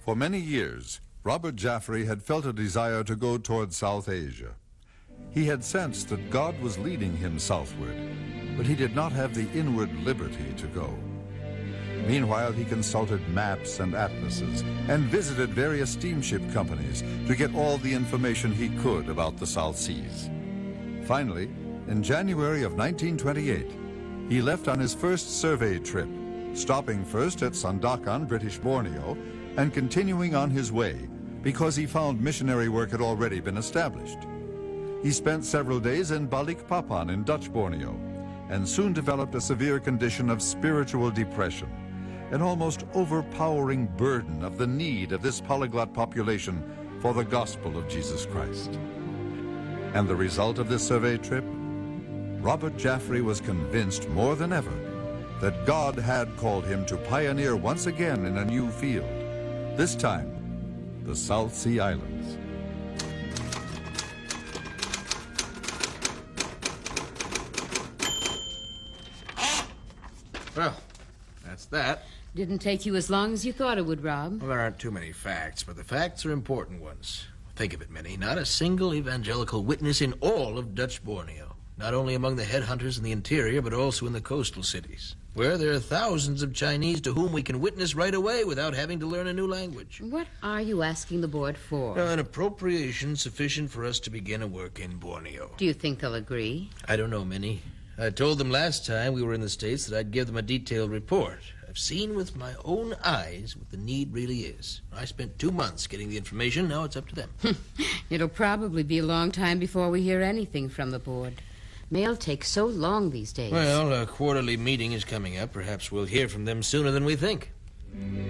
For many years, Robert Jaffray had felt a desire to go toward South Asia. He had sensed that God was leading him southward, but he did not have the inward liberty to go. Meanwhile, he consulted maps and atlases and visited various steamship companies to get all the information he could about the South Seas. Finally, in January of 1928, he left on his first survey trip, stopping first at Sandakan, British Borneo, and continuing on his way because he found missionary work had already been established. He spent several days in Balikpapan in Dutch Borneo and soon developed a severe condition of spiritual depression, an almost overpowering burden of the need of this polyglot population for the gospel of Jesus Christ. And the result of this survey trip? Robert Jaffray was convinced more than ever that God had called him to pioneer once again in a new field, this time the South Sea Islands. Well, that's that. Didn't take you as long as you thought it would, Rob. Well, there aren't too many facts, but the facts are important ones. Think of it, Minnie. Not a single evangelical witness in all of Dutch Borneo. Not only among the headhunters in the interior, but also in the coastal cities, where there are thousands of Chinese to whom we can witness right away without having to learn a new language. What are you asking the board for? An appropriation sufficient for us to begin a work in Borneo. Do you think they'll agree? I don't know, Minnie. I told them last time we were in the States that I'd give them a detailed report. I've seen with my own eyes what the need really is. I spent 2 months getting the information. Now it's up to them. It'll probably be a long time before we hear anything from the board. Mail takes so long these days. Well, a quarterly meeting is coming up. Perhaps we'll hear from them sooner than we think.